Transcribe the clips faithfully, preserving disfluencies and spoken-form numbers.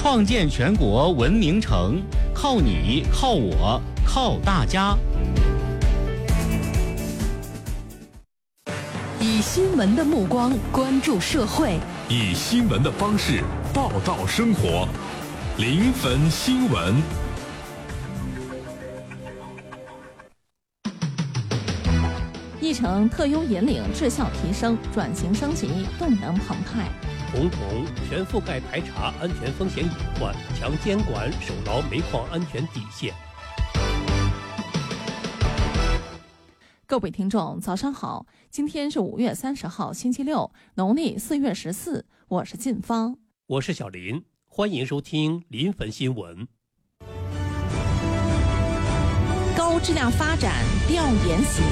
创建全国文明城，靠你，靠我，靠大家。 以新闻的目光关注社会， 以新闻的方式报道生活。临汾新闻。 议程特优引领质效提升，转型升级动能澎湃。 统统全覆盖排查安全风险隐患，强监管守牢煤矿安全底线。 各位听众，早上好！今天是五月三十号，星期六，农历四月十四。我是晋芳， 我是小林，欢迎收听临汾新闻。 高质量发展调研行。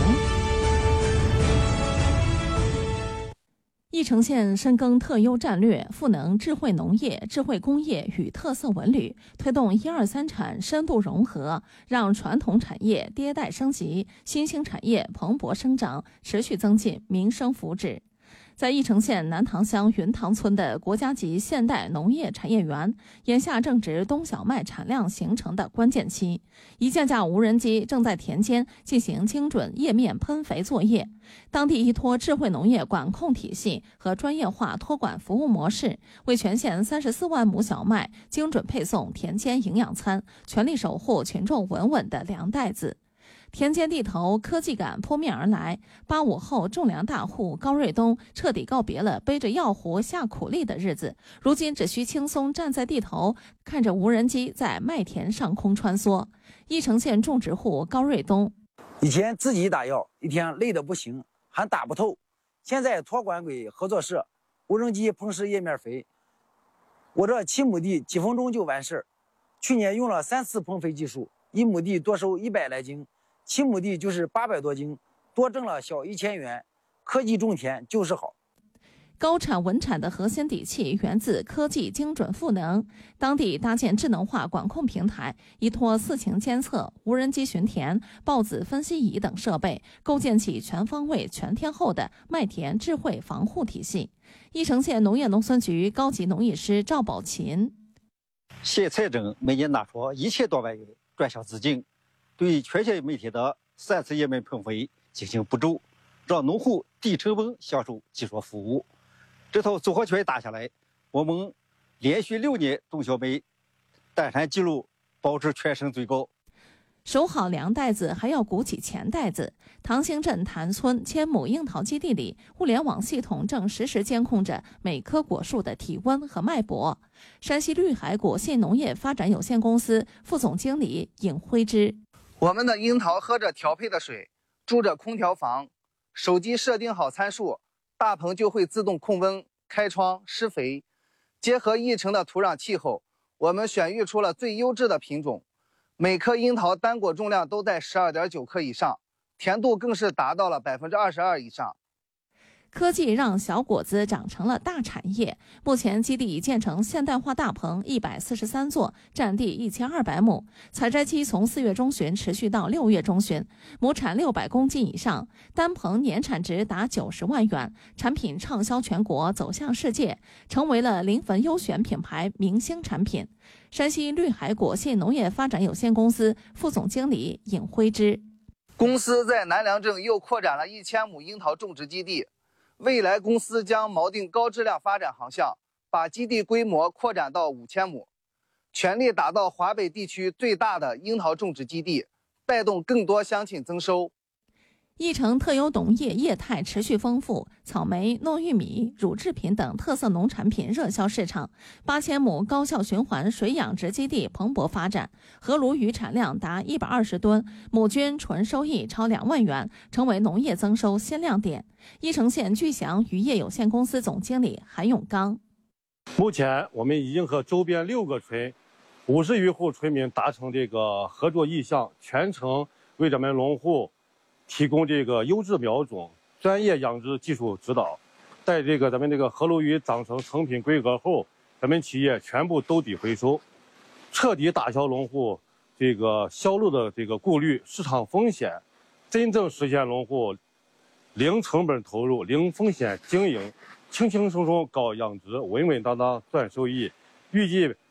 义城县深耕特优战略，赋能智慧农业、智慧工业与特色文旅，推动一二三产深度融合，让传统产业迭代升级，新兴产业蓬勃生长，持续增进民生福祉。在义城县南塘乡云塘村的国家级现代农业产业园，眼下正值冬小麦产量形成的关键期，一架架无人机正在田间进行精准叶面喷肥作业。当地依托智慧农业管控体系和专业化托管服务模式，为全县三十四万亩小麦精准配送田间营养餐，全力守护群众稳稳的粮袋子。田间地头科技感扑面而来，八五后种粮大户高瑞东彻底告别了背着药壶下苦力的日子，如今只需轻松站在地头，看着无人机在麦田上空穿梭。义城县种植户高瑞东， 以前自己打药，一天累得不行，还打不透，现在托管给合作社，无人机喷施叶面肥，我这七亩地几分钟就完事儿。去年用了三次喷肥技术，一亩地多收一百来斤，七亩地就是八百多斤，多挣了小一千元。科技种田就是好。 高产稳产的核心底气源自科技精准赋能。当地搭建智能化管控平台，依托四情监测、无人机巡田、孢子分析仪等设备，构建起全方位全天候的麦田智慧防护体系。义城县农业农村局高级农艺师赵宝琴， 县财政每年拿出一千多万元专项资金，对全县每天的三次叶面喷肥进行补助，让农户低成本享受技术服务。这套组合拳打下来，我们连续六年冬小麦诞产记录保持全省最高。 守好粮袋子，还要鼓起钱袋子。塘兴镇潭村千亩樱桃基地里，物联网系统正实时监控着每棵果树的体温和脉搏。山西绿海果信农业发展有限公司副总经理尹辉之， 我们的樱桃喝着调配的水，住着空调房，手机设定好参数，大棚就会自动控温、开窗、施肥。结合义城的土壤气候，我们选育出了最优质的品种。每颗樱桃单果重量都在 十二点九克以上，甜度更是达到了 百分之二十二 以上。 科技让小果子长成了大产业。目前基地已建成现代化大棚一百四十三座，占地一千二百亩。采摘期从四月中旬持续到六月中旬，亩产六百公斤以上，单棚年产值达九十万元，产品畅销全国，走向世界，成为了临汾优选品牌明星产品。山西绿海果信农业发展有限公司副总经理尹辉之， 公司在南梁镇又扩展了一千亩樱桃种植基地。未来公司将锚定高质量发展航向，把基地规模扩展到五千亩，全力打造华北地区最大的樱桃种植基地，带动更多乡亲增收。 义城特优农业业态持续丰富，草莓、糯玉米、乳制品等特色农产品热销市场。八千亩高效循环水养殖基地蓬勃发展，河鲈鱼产量达一百二十吨，亩均纯收益超两万元，成为农业增收新亮点。义城县巨祥渔业有限公司总经理韩永刚， 目前我们已经和周边六个村五十余户村民达成这个合作意向，全程为咱们农户提供这个优质苗种、专业养殖技术指导。在这个咱们这个河鲈鱼长成成品规格后，咱们企业全部兜底回收，彻底打消农户这个销路的这个顾虑、市场风险，真正实现农户零成本投入、零风险经营，轻轻松松搞养殖，稳稳当当赚收益。预计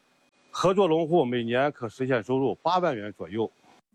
合作农户每年可实现收入八万元左右。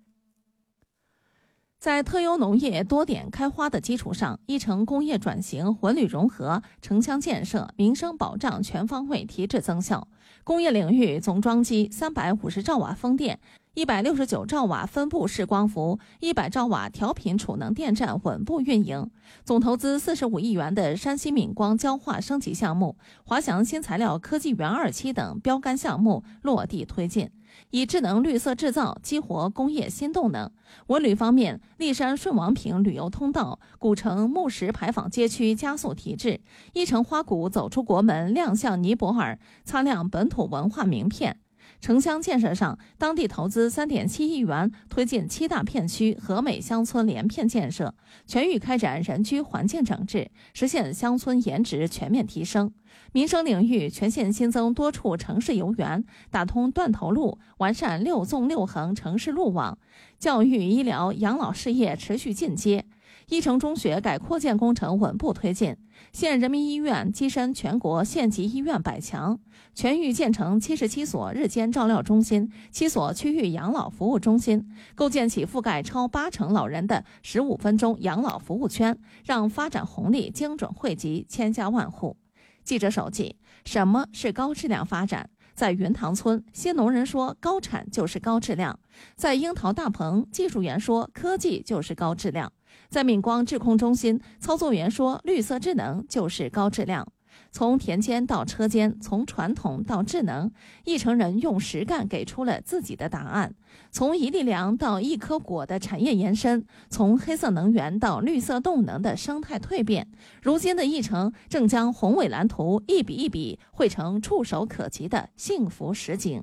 在特优农业多点开花的基础上，一城工业转型、文旅融合、城乡建设、民生保障全方位提质增效。工业领域总装机三百五十兆瓦风电、一百六十九兆瓦分布式光伏、一百兆瓦调频储能电站稳步运营。总投资四十五亿元的山西闽光焦化升级项目、华翔新材料科技园二期等标杆项目落地推进，以智能绿色制造激活工业新动能。文旅方面，骊山顺王坪旅游通道、古城木石牌坊街区加速提质，一城花谷走出国门，亮相尼泊尔，擦亮本土文化名片。城乡建设上，当地投资 三点七亿元推进七大片区和美乡村连片建设，全域开展人居环境整治，实现乡村颜值全面提升。民生领域，全县新增多处城市游园，打通断头路，完善六纵六横城市路网。教育、医疗、养老事业持续进阶。一城中学改扩建工程稳步推进，县人民医院跻身全国县级医院百强，全域建成七十七所日间照料中心、七所区域养老服务中心，构建起覆盖超八成老人的十五分钟养老服务圈，让发展红利精准惠及千家万户。记者手记：什么是高质量发展？在云塘村，新农人说高产就是高质量；在樱桃大棚，技术员说科技就是高质量；在闽光智控中心，操作员说绿色智能就是高质量。从田间到车间，从传统到智能，一城人用实干给出了自己的答案。从一粒粮到一颗果的产业延伸，从黑色能源到绿色动能的生态蜕变，如今的一城正将宏伟蓝图一笔一笔绘成触手可及的幸福实景。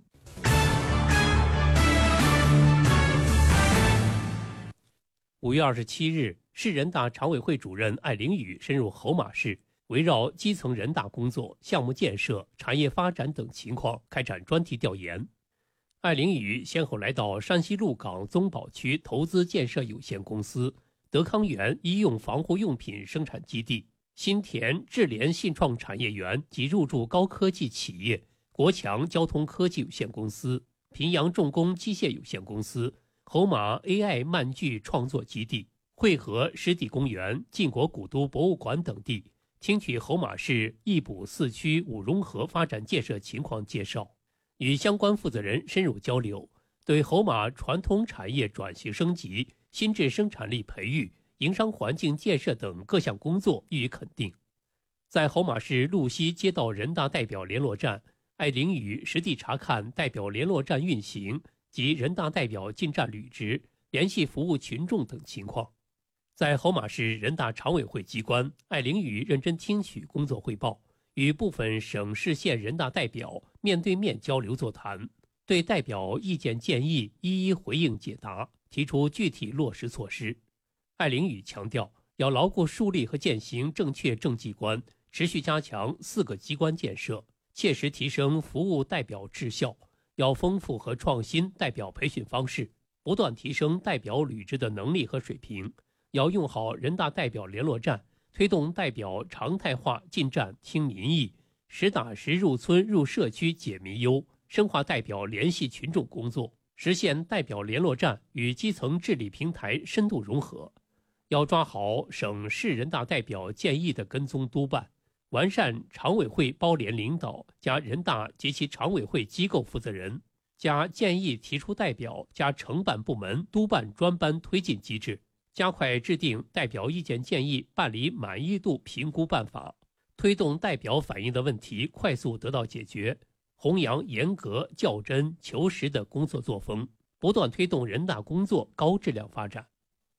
五月二十七日，市人大常委会主任艾凌宇深入侯马市，围绕基层人大工作、项目建设、产业发展等情况开展专题调研。艾凌宇先后来到山西鹿港宗宝区投资建设有限公司、德康源医用防护用品生产基地、新田智联信创产业园及入驻高科技企业国强交通科技有限公司、平阳重工机械有限公司、侯马 A I 漫剧创作基地、汇合湿地公园、晋国古都博物馆等地，听取侯马市义补四区五融合发展建设情况介绍，与相关负责人深入交流，对侯马传统产业转型升级、新质生产力培育、营商环境建设等各项工作予以肯定。在侯马市鹿西街道人大代表联络站，艾凌宇实地查看代表联络站运行及人大代表进站履职、联系服务群众等情况。在侯马市人大常委会机关，艾凌宇认真听取工作汇报，与部分省市县人大代表面对面交流座谈，对代表意见建议一一回应解答，提出具体落实措施。艾凌宇强调，要牢固树立和践行正确政绩观，持续加强四个机关建设，切实提升服务代表质效，要丰富和创新代表培训方式，不断提升代表履职的能力和水平。要用好人大代表联络站，推动代表常态化进站听民意，实打实入村入社区解民忧，深化代表联系群众工作，实现代表联络站与基层治理平台深度融合。要抓好省市人大代表建议的跟踪督办，完善常委会包联领导加人大及其常委会机构负责人加建议提出代表加承办部门督办专班推进机制，加快制定代表意见建议办理满意度评估办法，推动代表反映的问题快速得到解决，弘扬严格、较真、求实的工作作风，不断推动人大工作高质量发展。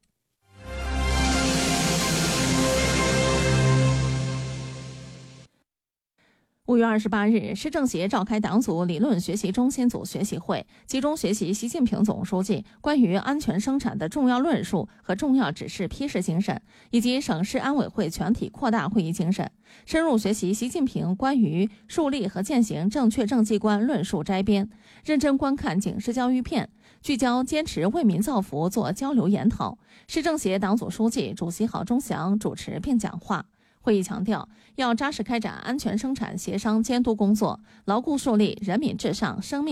五月二十八日，市政协召开党组理论学习中心组学习会，集中学习习近平总书记关于安全生产的重要论述和重要指示批示精神，以及省市安委会全体扩大会议精神，深入学习习近平关于树立和践行正确政绩观论述摘编，认真观看警示教育片，聚焦坚持为民造福做交流研讨。市政协党组书记、主席郝忠祥主持并讲话。会议强调，要扎实开展安全生产协商监督工作，牢固树立人民至上、生命